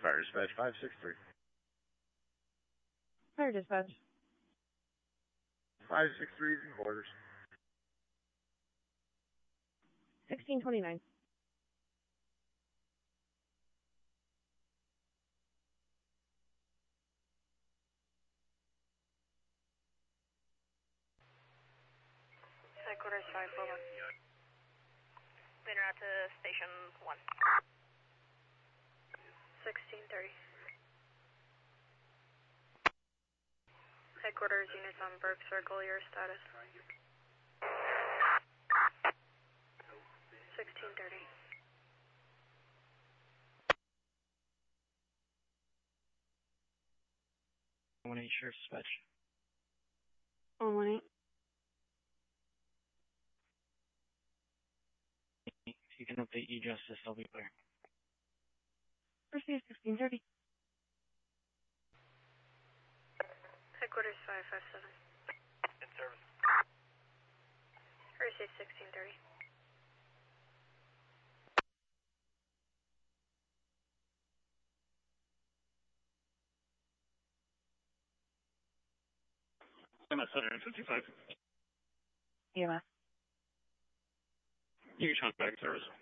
Fire dispatch 563. Fire dispatch. 563 is in quarters. 1629. Headquarters 541. Then route to station 1. 1630. Headquarters units on Burke Circle, your status. 1630. Sheriff's dispatch. 118. If you can update E-Justice, I'll be clear. Proceed 1630. Headquarters 557. In service. Receive 1630. I'm at 755. EMS. You can back service.